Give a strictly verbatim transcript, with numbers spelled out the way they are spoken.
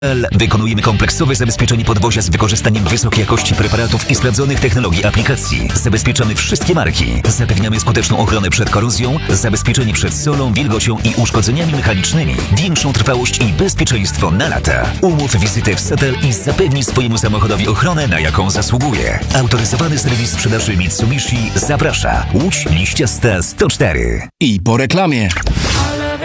Wykonujemy kompleksowe zabezpieczenie podwozia z wykorzystaniem wysokiej jakości preparatów i sprawdzonych technologii aplikacji. Zabezpieczamy wszystkie marki. Zapewniamy skuteczną ochronę przed korozją, zabezpieczenie przed solą, wilgocią i uszkodzeniami mechanicznymi, większą trwałość i bezpieczeństwo na lata. Umów wizytę w Satel i zapewnij swojemu samochodowi ochronę, na jaką zasługuje. Autoryzowany serwis sprzedaży Mitsubishi zaprasza. Łódź Liściasta sto cztery. I po reklamie.